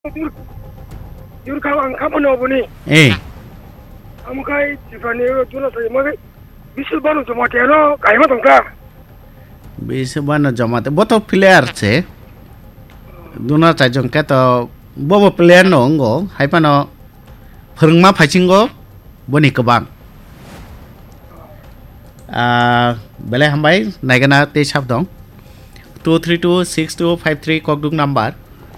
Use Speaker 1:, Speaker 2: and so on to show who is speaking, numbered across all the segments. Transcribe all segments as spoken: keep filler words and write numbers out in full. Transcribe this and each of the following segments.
Speaker 1: Yurka ang kamono buni.
Speaker 2: Eh.
Speaker 1: Amukai tifani tuna sai magai. Bisu banu to motero kai ma tongka.
Speaker 2: Bisu banu jamate boto player che. Duna ta jongka to bobo player no ngo hai pa no phurungma phachingo boni kabang. Ah bele hambai naigana te chap dong. two three two six two five three kokdung number.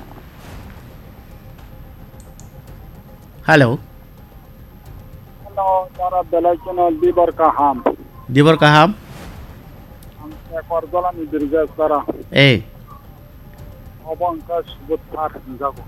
Speaker 2: Hello.
Speaker 3: Hello, Tara Belachino Dibar Kaham.
Speaker 2: Dibar Kaham?
Speaker 3: I'm Kordola Nidirga Sara.
Speaker 2: Eh.
Speaker 3: Obankas Butar Zago.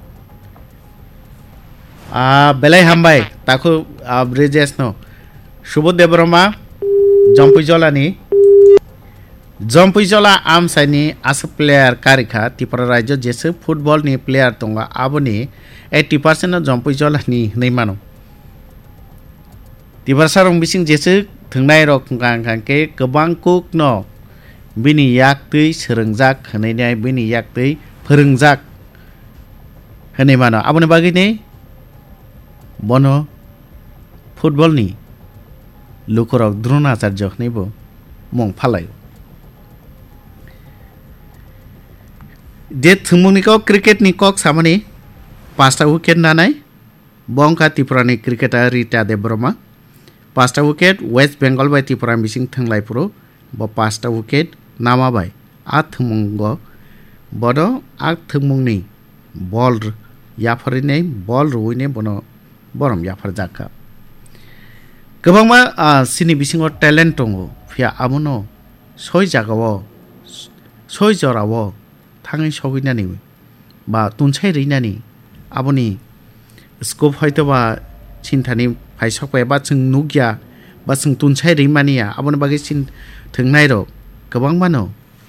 Speaker 2: Ah, Belai Hambai, Taku Bridges no. Shubut Debroma, Jompujola ni. Jompujola am sani as a player Karika, Tiparajo Jesse, football ni player Tonga Aboni. eighty percent of Jompujola ni Neimano. Tibarsarong bising Jesse, Tunai Rock Kanke, Kabang Cook no. Bini Yakti, Serengjak, Hanai Bini Yakti, Perungjak. Hanemano, Abone Bagini Bono Football ni Lukorok Drona Sarjok Nebo Mong Palay. Jet Thumuniko cricket ni kok samani. Pasta wicket nanai bongka Tripurani cricketer Rita de Broma pasta wicket West Bengal by Tripura missing thanglai pro bo pasta wicket nama by athmungo bodo athmungni ball yafari nei ball ruine bono borom yafar jaka gobangma sini bisingo talent tongo fia amuno soi jagawo soi jorawo thangai soginani ba tunchai reinani Aboni scope hoito ba chintani phaisok pa ba chung nugya ba chung tunchai rimania aboni bagi chin thungnai ro gobang mano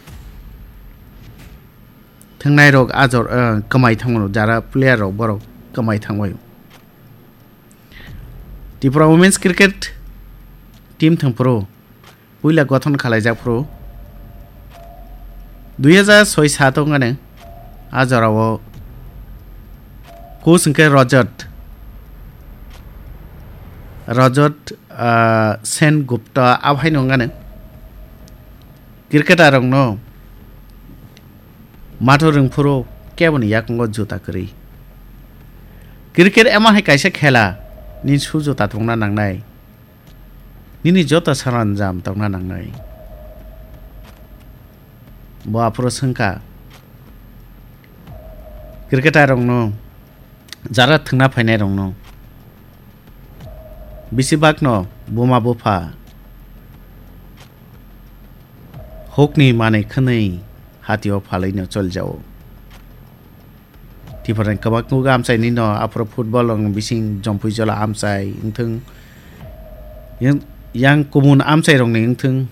Speaker 2: thungnai ro ajor kamai thangmo jara player ro borok kamai thangwai Tripura women's cricket team thangpro puila gothon khalaijak pro two thousand six seven ngane ajarawo Kusengke Rajat Rajat uh, Sen Gupta abhai nongane Cricket arong no Mato rungpuro keboni yakungo juta kari Cricket ema hai kaisa khela nin su juta tongna nangnai nini jota saranjam tongna nangnai Bo apro sengka Cricket arong no Jara thungna phainai rong no Bisibak no boma bofa Hokni mane khnai hatio phalai no chol jao Tiparan kabak nu gam sai ni no apro football ong bising jompui jola am sai ingthung yang yang kumun am sai rong ni ingthung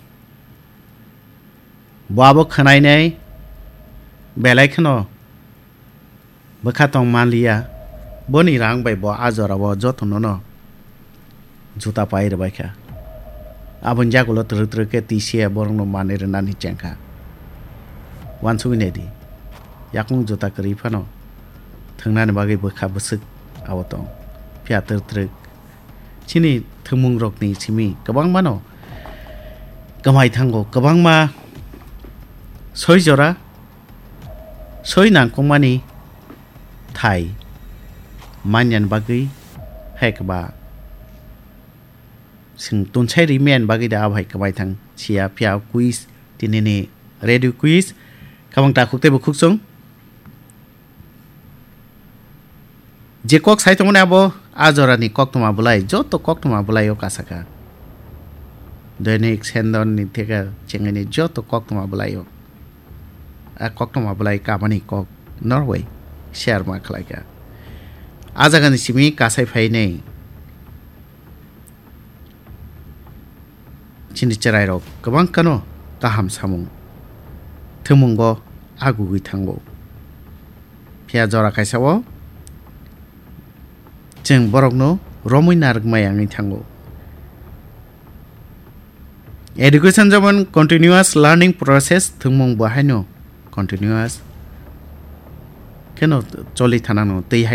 Speaker 2: Babo khnai nei belai khno bakhatong manlia Boni rang by bo azora bo jotono no juta pai re baikha abon jagulo tru tru ke tisia borong no mane re nani chengkha wan suine di yakung juta kri phano thungna ne bagi bokha busuk awotong pya tru tru chini thumung rok ni chimi kabang mano kamai thango kabang ma soi jora soi nang kongmani thai Manyan bagi hekba sing tunchai rimen bagi da abhai kabai thang chia pya quiz tinini radio quiz kamang ta khukte bu khuksung je kok sai tongna abo ajorani kok toma bulai joto kok toma bulai o kasaka dainik sendon ni theka chengani joto kok toma bulai o a kok toma bulai kamani kok Norway share ma khlaika Ajagan simi kasai phai nei chini cherai rok kabang kano kaham samung thumungo agugui thango phia jora kaisawo jeng borok no romui nark mayang thango Education jaman continuous learning process thumung bahai no continuous केन चलि थानानो तै